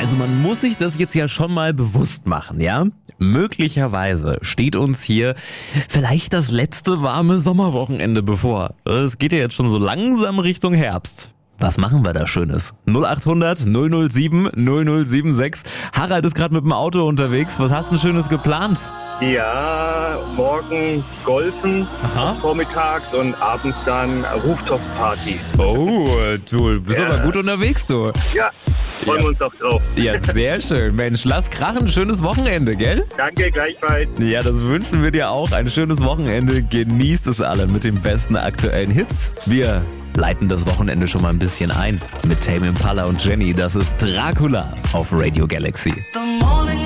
Also man muss sich das jetzt ja schon mal bewusst machen, ja? Möglicherweise steht uns hier vielleicht das letzte warme Sommerwochenende bevor. Es geht ja jetzt schon so langsam Richtung Herbst. Was machen wir da Schönes? 0800 007 0076. Harald ist gerade mit dem Auto unterwegs. Was hast du Schönes geplant? Ja, morgen golfen, vormittags und abends dann Rooftop-Partys. Oh, du bist aber gut unterwegs, du. Ja, freuen wir uns auch drauf. Ja, sehr schön. Mensch, lass krachen. Schönes Wochenende, gell? Danke, gleichfalls. Ja, das wünschen wir dir auch. Ein schönes Wochenende. Genießt es alle mit den besten aktuellen Hits. Wir leiten das Wochenende schon mal ein bisschen ein. Mit Tame Impala und Jenny. Das ist Dracula auf Radio Galaxy.